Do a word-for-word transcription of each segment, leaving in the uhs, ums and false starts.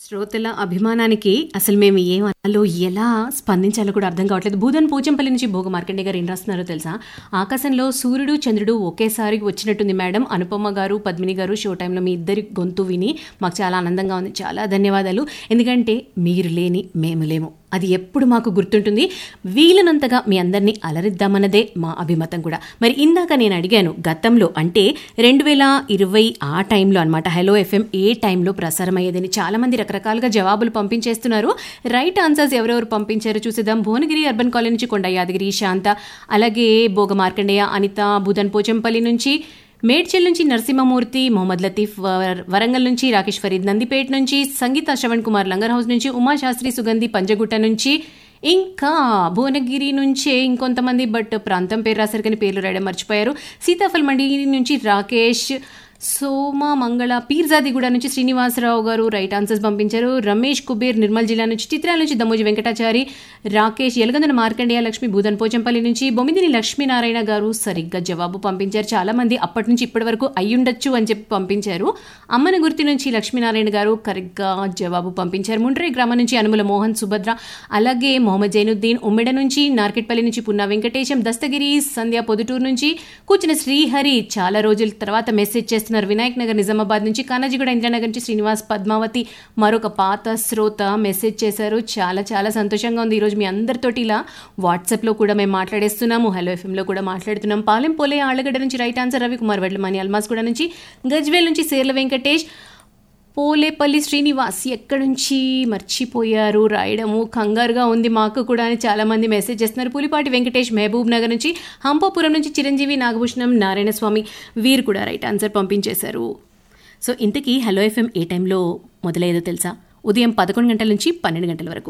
శ్రోతల అభిమానానికి అసలు మేము ఏం అనాలో ఎలా స్పందించాలో కూడా అర్థం కావట్లేదు. భూదన్ పోచంపల్లి నుంచి భోగ మార్కండే గారు ఏం రాస్తున్నారో తెలుసా? ఆకాశంలో సూర్యుడు చంద్రుడు ఒకేసారి వచ్చినట్టుంది మేడం. అనుపమ గారు, పద్మిని గారు, షో టైంలో మీ ఇద్దరి గొంతు విని మాకు చాలా ఆనందంగా ఉంది. చాలా ధన్యవాదాలు. ఎందుకంటే మీరు లేని మేము లేము, అది ఎప్పుడు మాకు గుర్తుంటుంది. వీలనంతగా మీ అందరినీ అలరిద్దామన్నదే మా అభిమతం కూడా. మరి ఇందాక నేను అడిగాను, గతంలో అంటే రెండు వేల ఇరవై ఆ టైంలో అనమాట హలో ఎఫ్ఎం ఏ టైంలో ప్రసారం అయ్యేదని చాలామంది రకరకాలుగా జవాబులు పంపించేస్తున్నారు. రైట్ ఆన్సర్స్ ఎవరెవరు పంపించారో చూసేద్దాం. భువనగిరి అర్బన్ కాలనీ నుంచి కొండ యాదగిరి శాంత, అలాగే భోగ మార్కండేయ అనిత, భూదన్ పోచంపల్లి నుంచి మేడ్చల్ నుంచి నరసింహమూర్తి, మొహమ్మద్ లతీఫ్, వరంగల్ నుంచి రాకేష్ ఫరీద్, నందిపేట నుంచి సంగీత, శ్రవణ్ కుమార్ లంగర్ హౌస్ నుంచి ఉమాశాస్త్రి, సుగంధి పంజగుట్ట నుంచి, ఇంకా భువనగిరి నుంచే ఇంకొంతమంది, బట్ ప్రాంతం పేరు రాశారు కానీ పేర్లు రాయడం మర్చిపోయారు. సీతాఫల్ మండి నుంచి రాకేష్, సోమ మంగళ, పీర్జాదిగూడ నుంచి శ్రీనివాసరావు గారు రైట్ ఆన్సర్స్ పంపించారు. రమేష్ కుబేర్ నిర్మల్ జిల్లా నుంచి, చిత్రాల నుంచి దమ్మోజి వెంకటాచారి, రాకేష్, ఎలగందన మార్కండేయ లక్ష్మి, భూదన్ పోచంపల్లి నుంచి బొమ్మిదిని లక్ష్మీనారాయణ గారు సరిగ్గా జవాబు పంపించారు. చాలా మంది అప్పటి నుంచి ఇప్పటి వరకు అయ్యుండొచ్చు అని చెప్పి పంపించారు. అమ్మన గుర్తి నుంచి లక్ష్మీనారాయణ గారు కరెక్ట్గా జవాబు పంపించారు. ముండ్రే గ్రామం నుంచి అనుముల మోహన్, సుభద్ర, అలాగే మొహమ్మద్ జైనుద్దీన్, ఉమ్మెడ నుంచి, నార్కెట్పల్లి నుంచి పున్నా వెంకటేశం, దస్తగిరి సంధ్య, పొదుటూరు నుంచి కూర్చున్న శ్రీహరి చాలా రోజుల తర్వాత మెసేజ్ చేస్తున్నారు. వినాయక్ నగర్ నిజామాబాద్ నుంచి, కానాజీగూడ ఇంద్రానగర్ నుంచి శ్రీనివాస్, పద్మావతి మరొక పాత శ్రోత మెసేజ్ చేశారు. చాలా చాలా సంతోషంగా ఉంది. ఈరోజు మీ అందరితోటి ఇలా వాట్సాప్లో కూడా మేము మాట్లాడేస్తున్నాము, హలో ఎఫ్ఎంలో కూడా మాట్లాడుతున్నాం. పాలెం పోలే ఆళ్ళగడ్డ నుంచి రైట్ ఆన్సర్ రవికుమార్, వడ్లమని అల్మాస్ కూడా నుంచి, గజ్వేల్ నుంచి సేర్ల వెంకటేష్, పోలేపల్లి శ్రీనివాస్ ఎక్కడి నుంచి మర్చిపోయారు రాయడము, కంగారుగా ఉంది మాకు కూడా అని చాలామంది మెసేజ్ చేస్తున్నారు. పులిపాటి వెంకటేష్ మహబూబ్ నగర్ నుంచి, హంపాపురం నుంచి చిరంజీవి, నాగభూషణం, నారాయణస్వామి వీరు కూడా రైట్ ఆన్సర్ పంపించేశారు. సో ఇంతకీ హలో ఎఫ్ఎం ఏ టైంలో మొదలయ్యేదో తెలుసా? ఉదయం పదకొండు గంటల నుంచి పన్నెండు గంటల వరకు.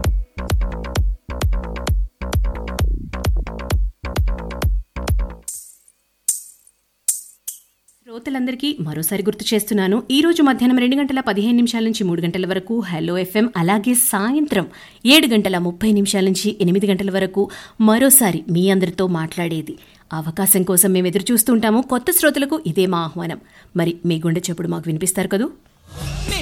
శ్రోతలందరికీ మరోసారి గుర్తు చేస్తున్నాను, ఈ రోజు మధ్యాహ్నం రెండు గంటల పదిహేను నిమిషాల నుంచి మూడు గంటల వరకు హలో ఎఫ్ఎం, అలాగే సాయంత్రం ఏడు గంటల ముప్పై నిమిషాల నుంచి ఎనిమిది గంటల వరకు మరోసారి మీ అందరితో మాట్లాడేది అవకాశం కోసం మేము ఎదురు చూస్తూ ఉంటాము. కొత్త శ్రోతలకు ఇదే మా ఆహ్వానం. మరి మీ గుండె చప్పుడు మాకు వినిపిస్తారు కదూ.